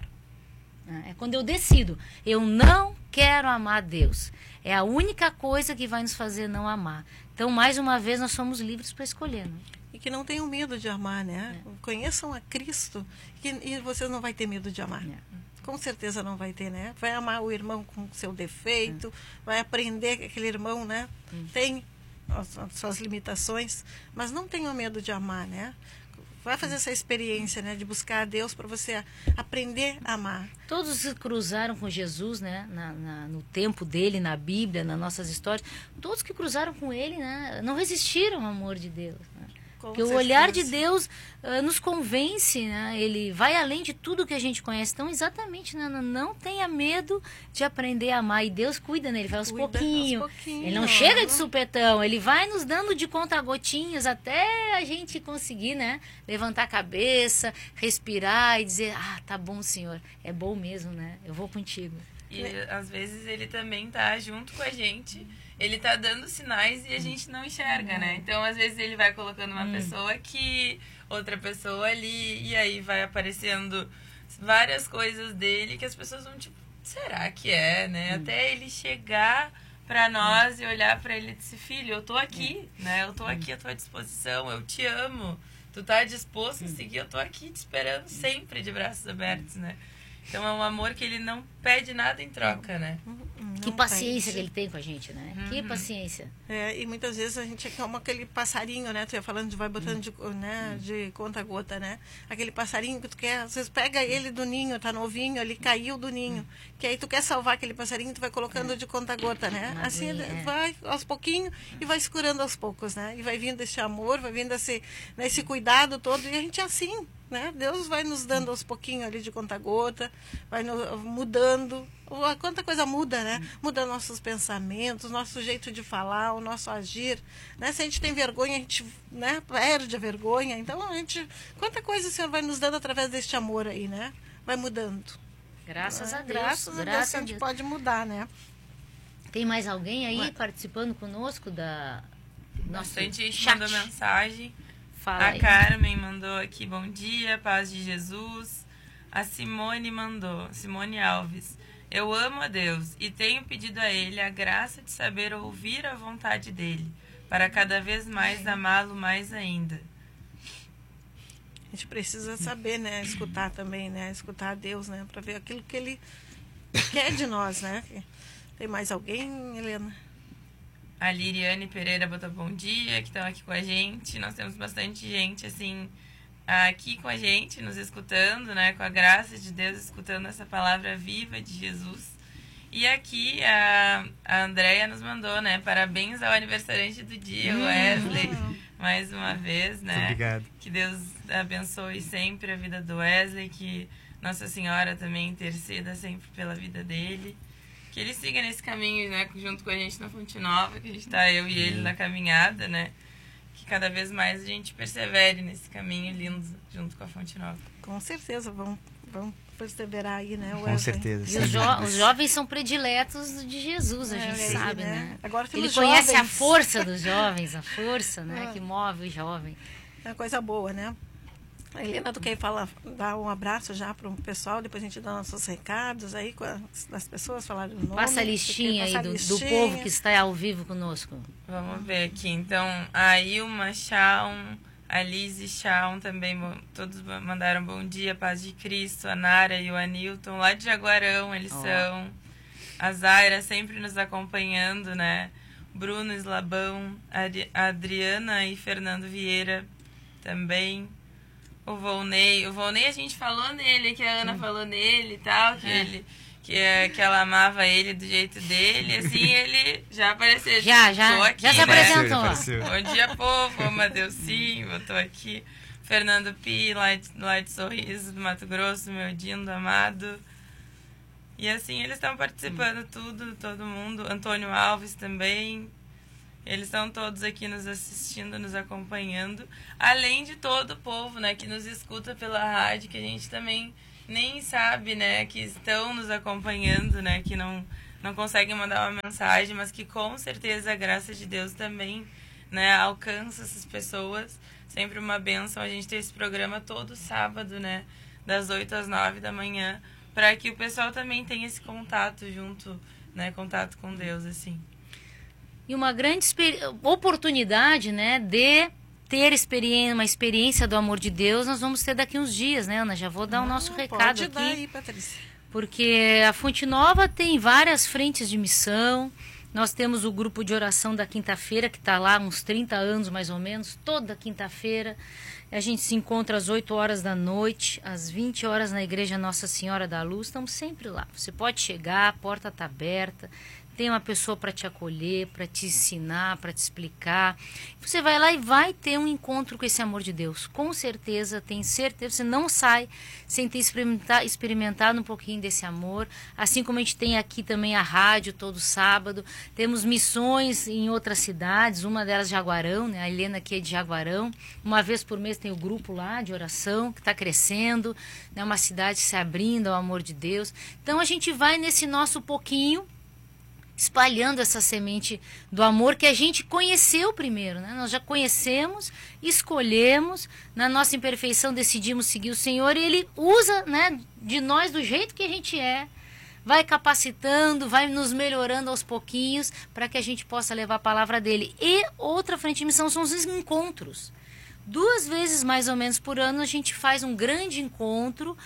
É quando eu decido, eu não quero amar Deus. É a única coisa que vai nos fazer não amar. Então, mais uma vez, nós somos livres para escolher, né? E que não tenham medo de amar, né? É. Conheçam a Cristo que, e você não vai ter medo de amar. É. Com certeza não vai ter, né? Vai amar o irmão com seu defeito, é. vai aprender que aquele irmão, né, hum. tem as, as suas limitações, mas não tenha medo de amar, né? Vai fazer essa experiência, né, de buscar a Deus para você aprender a amar. Todos que cruzaram com Jesus, né, na, na, no tempo dele, na Bíblia, nas nossas histórias, todos que cruzaram com ele, né, não resistiram ao amor de Deus, né? Porque o olhar de Deus uh, nos convence, né? Ele vai além de tudo que a gente conhece. Então, exatamente, né? não, não tenha medo de aprender a amar. E Deus cuida, né? Ele vai aos pouquinhos. Ele não chega de supetão. Ele vai nos dando de conta-gotinhas até a gente conseguir, né, levantar a cabeça, respirar e dizer, ah, tá bom, Senhor. É bom mesmo, né? Eu vou contigo. E às vezes ele também tá junto com a gente, ele tá dando sinais e a gente não enxerga, né? Então, às vezes ele vai colocando uma hum. pessoa aqui, outra pessoa ali, e aí vai aparecendo várias coisas dele que as pessoas vão tipo, será que é, né? Hum. Até ele chegar pra nós hum. e olhar pra ele e dizer, filho, eu tô aqui, hum. né? Eu tô aqui à tua disposição, eu te amo. Tu tá disposto hum. a seguir, eu tô aqui te esperando sempre de braços abertos, né? Então é um amor que ele não pede nada em troca, né? Não que paciência pede. Que ele tem com a gente, né? Uhum. Que paciência. É, e muitas vezes a gente é como aquele passarinho, né? Tu ia falando de vai botando de, né? de conta gota, né? Aquele passarinho que tu quer, às vezes pega ele do ninho, tá novinho, ele caiu do ninho. Uhum. Que aí tu quer salvar aquele passarinho, tu vai colocando é. de conta gota, né? Uma assim é. vai aos pouquinhos e vai se curando aos poucos, né? E vai vindo esse amor, vai vindo esse, né, esse cuidado todo, e a gente é assim. Né? Deus vai nos dando aos pouquinhos ali de conta-gota, vai no, mudando. Quanta coisa muda, né? Muda nossos pensamentos, nosso jeito de falar, o nosso agir. Né? Se a gente tem vergonha, a gente, né, perde a vergonha. Então, a gente, quanta coisa o Senhor vai nos dando através deste amor aí, né? Vai mudando. Graças é, a Deus. Graças a Deus, graças a gente pode mudar, né? Tem mais alguém aí Ué. participando conosco da nossa gente chat? Mandou mensagem. Fala a aí. Carmen mandou aqui, bom dia, paz de Jesus. A Simone mandou, Simone Alves, eu amo a Deus e tenho pedido a Ele a graça de saber ouvir a vontade dEle, para cada vez mais amá-lo mais ainda. A gente precisa saber, né, escutar também, né, escutar a Deus, né, para ver aquilo que Ele quer de nós, né. Tem mais alguém, Helena? A Liriane Pereira botou bom dia, que estão aqui com a gente. Nós temos bastante gente, assim, aqui com a gente, nos escutando, né? Com a graça de Deus, escutando essa palavra viva de Jesus. E aqui a, a Andrea nos mandou, né? Parabéns ao aniversariante do dia, o Wesley. Mais uma vez, né? Muito obrigado. Que Deus abençoe sempre a vida do Wesley, que Nossa Senhora também interceda sempre pela vida dele. Que ele siga nesse caminho, né, junto com a gente na Fonte Nova, que a gente tá, eu e ele, na caminhada, né? Que cada vez mais a gente persevere nesse caminho lindo junto com a Fonte Nova. Com certeza, vamos, vamos perseverar aí, né? Com certeza. E os, jo os jovens são prediletos de Jesus, a gente é, sabe, né? né? Agora ele jovens. conhece a força dos jovens, a força, né, ah. que move o jovem. É uma coisa boa, né? A Helena, tu quer falar, dar um abraço já para o pessoal, depois a gente dá nossos recados aí com as, as pessoas, falar o nome. Passa a listinha aí do, do povo que está ao vivo conosco. Vamos ver aqui. Então, a Ilma Shaun, a Lise Shaun também, todos mandaram bom dia, paz de Cristo, a Nara e o Anilton, lá de Jaguarão eles oh. são. A Zaira sempre nos acompanhando, né? Bruno Eslabão, a Adriana e Fernando Vieira também. O Volney, o Volney a gente falou nele, que a Ana falou nele e tal, que, é. ele, que, que ela amava ele do jeito dele, assim, ele já apareceu. Já, já, aqui, já se né? apresentou. Apareceu, Bom dia, povo, ama Deus sim, eu tô aqui. Fernando Pi, lá de, lá de Sorriso, do Mato Grosso, meu Dindo amado. E assim, eles estão participando hum. tudo, todo mundo. Antônio Alves também. Eles estão todos aqui nos assistindo, nos acompanhando. Além de todo o povo, né, que nos escuta pela rádio, que a gente também nem sabe, né, que estão nos acompanhando, né, que não, não conseguem mandar uma mensagem, mas que com certeza a graça de Deus também, né, alcança essas pessoas. Sempre uma bênção a gente ter esse programa todo sábado, né, das oito às nove da manhã, para que o pessoal também tenha esse contato junto, né, contato com Deus, assim. E uma grande oportunidade, né, de ter experiência, uma experiência do amor de Deus, nós vamos ter daqui uns dias, né, Ana? Já vou dar Não, o nosso recado pode aqui. Dar aí, Patrícia. Porque a Fonte Nova tem várias frentes de missão. Nós temos o grupo de oração da quinta-feira, que está lá há uns trinta anos, mais ou menos, toda quinta-feira. A gente se encontra às oito horas da noite, às vinte horas na Igreja Nossa Senhora da Luz. Estamos sempre lá. Você pode chegar, a porta está aberta. Tem uma pessoa para te acolher, para te ensinar, para te explicar. Você vai lá e vai ter um encontro com esse amor de Deus. Com certeza, tem certeza. Você não sai sem ter experimentado, experimentado um pouquinho desse amor. Assim como a gente tem aqui também a rádio todo sábado. Temos missões em outras cidades, uma delas Jaguarão, né? A Helena aqui é de Jaguarão. Uma vez por mês tem o grupo lá de oração, que está crescendo. É né? Uma cidade se abrindo ao amor de Deus. Então a gente vai nesse nosso pouquinho, espalhando essa semente do amor que a gente conheceu primeiro, né? Nós já conhecemos, escolhemos, na nossa imperfeição decidimos seguir o Senhor e Ele usa, né, de nós do jeito que a gente é, vai capacitando, vai nos melhorando aos pouquinhos para que a gente possa levar a palavra dEle. E outra frente de missão são os encontros. Duas vezes mais ou menos por ano a gente faz um grande encontro,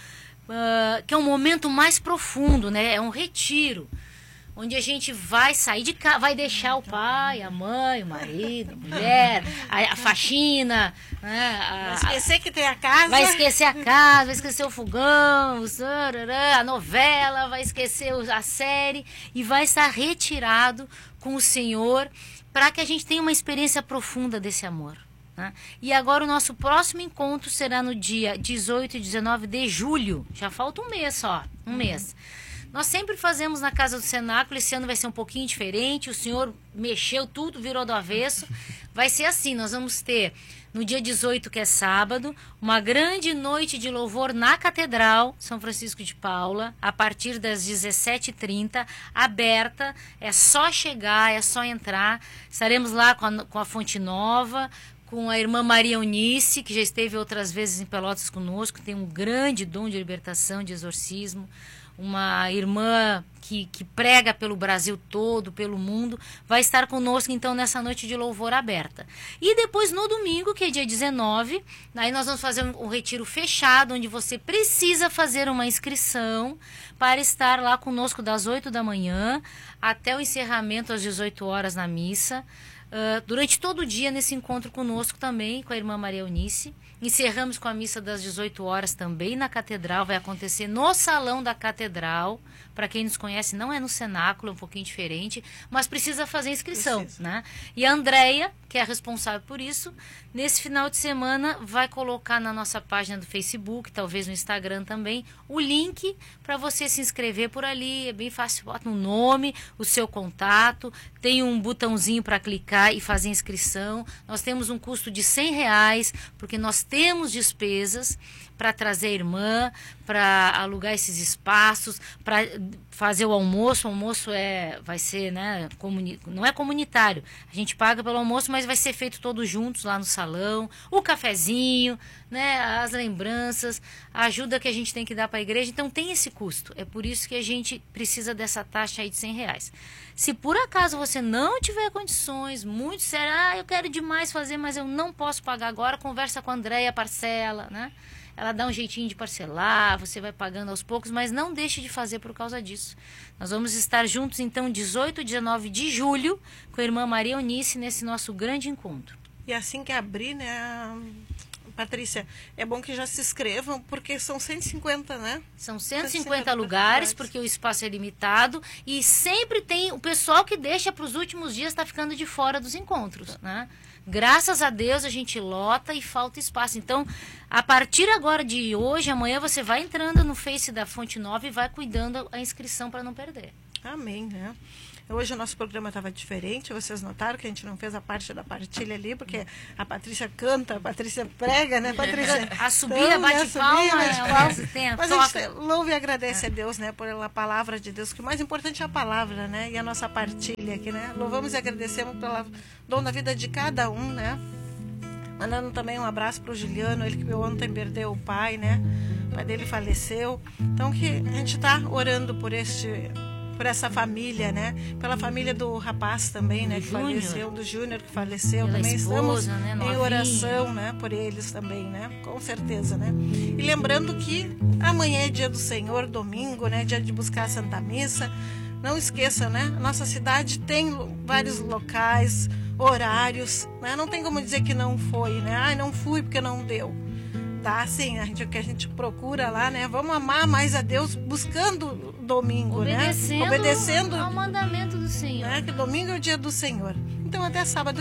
uh, que é um momento mais profundo, né? É um retiro, onde a gente vai sair de casa, vai deixar o pai, a mãe, o marido, a mulher, a, a faxina, né? A, vai esquecer que tem a casa. Vai esquecer a casa, vai esquecer o fogão, a novela, vai esquecer a série e vai estar retirado com o Senhor para que a gente tenha uma experiência profunda desse amor. Né? E agora o nosso próximo encontro será no dia dezoito e dezenove de julho. Já falta um mês só, um uhum. mês. Nós sempre fazemos na Casa do Cenáculo, esse ano vai ser um pouquinho diferente, o Senhor mexeu tudo, virou do avesso. Vai ser assim, nós vamos ter no dia dezoito, que é sábado, uma grande noite de louvor na Catedral São Francisco de Paula, a partir das dezessete e trinta, aberta, é só chegar, é só entrar. Estaremos lá com a, com a Fonte Nova, com a irmã Maria Eunice, que já esteve outras vezes em Pelotas conosco, tem um grande dom de libertação, de exorcismo. Uma irmã que, que prega pelo Brasil todo, pelo mundo, vai estar conosco então nessa noite de louvor aberta. E depois no domingo, que é dia dezenove, aí nós vamos fazer um, um retiro fechado, onde você precisa fazer uma inscrição para estar lá conosco das oito da manhã até o encerramento às dezoito horas na missa. Uh, durante todo o dia nesse encontro conosco também, com a irmã Maria Eunice. Encerramos com a missa das dezoito horas também na Catedral, vai acontecer no Salão da Catedral. Para quem nos conhece, não é no cenáculo, é um pouquinho diferente, mas precisa fazer inscrição, precisa. Né? E a Andréia, que é a responsável por isso, nesse final de semana vai colocar na nossa página do Facebook, talvez no Instagram também, o link para você se inscrever por ali. É bem fácil, bota o nome, o seu contato, tem um botãozinho para clicar e fazer inscrição. Nós temos um custo de cem reais, porque nós temos despesas para trazer a irmã, para alugar esses espaços, para fazer o almoço. O almoço é, vai ser, né, comuni, não é comunitário. A gente paga pelo almoço, mas vai ser feito todos juntos lá no salão. O cafezinho, né, as lembranças, a ajuda que a gente tem que dar para a igreja. Então tem esse custo. É por isso que a gente precisa dessa taxa aí de cem reais. Se por acaso você não tiver condições, muito sério, ah, eu quero demais fazer, mas eu não posso pagar agora, conversa com a Andréia, parcela, né? Ela dá um jeitinho de parcelar, você vai pagando aos poucos, mas não deixe de fazer por causa disso. Nós vamos estar juntos, então, dezoito e dezenove de julho, com a irmã Maria Eunice, nesse nosso grande encontro. E assim que abrir, né, Patrícia, é bom que já se inscrevam, porque são cento e cinquenta, né? São cento e cinquenta lugares, porque o espaço é limitado, e sempre tem o pessoal que deixa para os últimos dias, está ficando de fora dos encontros, né? Graças a Deus a gente lota e falta espaço. Então, a partir agora de hoje, amanhã, você vai entrando no Face da Fonte Nova e vai cuidando a inscrição para não perder. Amém, né? Hoje o nosso programa estava diferente, vocês notaram que a gente não fez a parte da partilha ali, porque a Patrícia canta, a Patrícia prega, né, Patrícia? A subida, então, bate palma, bate é, tem a Mas toca. a gente louva e agradece a Deus, né, pela palavra de Deus, que o mais importante é a palavra, né, e a nossa partilha aqui, né? Louvamos e agradecemos pela dom da vida de cada um, né? Mandando também um abraço para o Juliano, ele que ontem perdeu o pai, né? O pai dele faleceu. Então, que a gente está orando por este... por essa família, né? Pela família do rapaz também, né? Que Júnior. faleceu, do Júnior que faleceu. Pela também esposa, estamos né? em Novinha. oração, né? Por eles também, né? Com certeza, né? E lembrando que amanhã é dia do Senhor, domingo, né? Dia de buscar a Santa Missa. Não esqueça, né? A nossa cidade tem vários locais, horários, né? Não tem como dizer que não foi, né? Ai, não fui porque não deu. Tá, sim, a gente, o que a gente procura lá, né? Vamos amar mais a Deus buscando domingo, Obedecendo né? Obedecendo ao mandamento do Senhor. Né? Que domingo é o dia do Senhor. Então até sábado